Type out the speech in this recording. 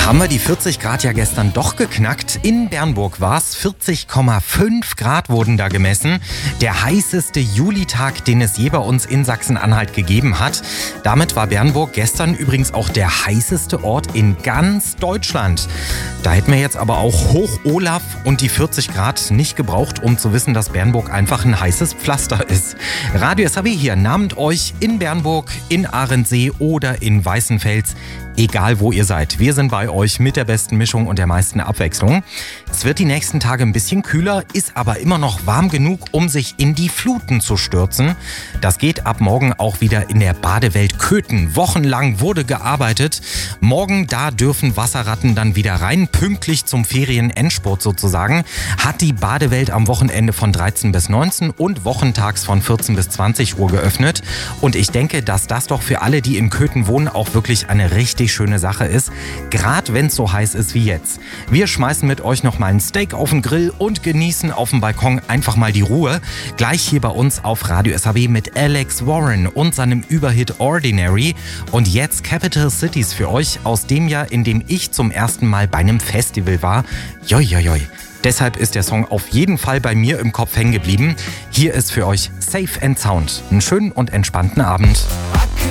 Haben wir die 40 Grad ja gestern doch geknackt. In Bernburg war es 40,5 Grad wurden da gemessen. Der heißeste Julitag, den es je bei uns in Sachsen-Anhalt gegeben hat. Damit war Bernburg gestern übrigens auch der heißeste Ort in ganz Deutschland. Da hätten wir jetzt aber auch Hoch Olaf und die 40 Grad nicht gebraucht, um zu wissen, dass Bernburg einfach ein heißes Pflaster ist. Radio SAW hier nahmt euch in Bernburg, in Ahrensee oder in Weißenfels. Egal wo ihr seid, wir sind bei euch mit der besten Mischung und der meisten Abwechslung. Es wird die nächsten Tage ein bisschen kühler, ist aber immer noch warm genug, um sich in die Fluten zu stürzen. Das geht ab morgen auch wieder in der Badewelt Köthen. Wochenlang wurde gearbeitet. Morgen, da dürfen Wasserratten dann wieder rein, pünktlich zum Ferien-Endspurt sozusagen. Hat die Badewelt am Wochenende von 13 bis 19 und wochentags von 14 bis 20 Uhr geöffnet. Und ich denke, dass das doch für alle, die in Köthen wohnen, auch wirklich eine richtig schöne Sache ist, gerade wenn es so heiß ist wie jetzt. Wir schmeißen mit euch noch mal ein Steak auf den Grill und genießen auf dem Balkon einfach mal die Ruhe. Gleich hier bei uns auf Radio SAW mit Alex Warren und seinem Überhit Ordinary. Und jetzt Capital Cities für euch aus dem Jahr, in dem ich zum ersten Mal bei einem Festival war. Joi, joi, joi. Deshalb ist der Song auf jeden Fall bei mir im Kopf hängen geblieben. Hier ist für euch Safe and Sound. Einen schönen und entspannten Abend.